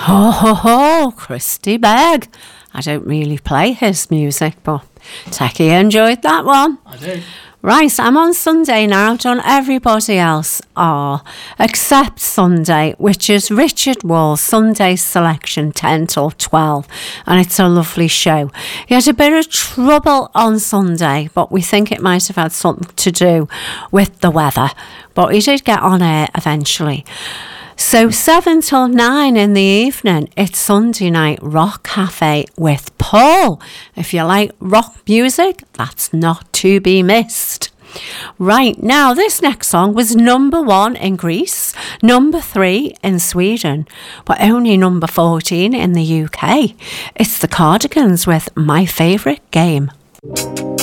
Ho, ho, ho, Christy Begg. I don't really play his music, but Techie enjoyed that one. I do. Right, I'm on Sunday now. I've done everybody else except Sunday, which is Richard Wall's Sunday Selection 10 till 12, and it's a lovely show. He had a bit of trouble on Sunday, but we think it might have had something to do with the weather, but he did get on air eventually. So 7 till 9 in the evening, it's Sunday Night Rock Cafe with Paul. If you like rock music, that's not to be missed. Right, now this next song was number 1 in Greece, number 3 in Sweden, but only number 14 in the UK. It's the Cardigans with My Favourite Game.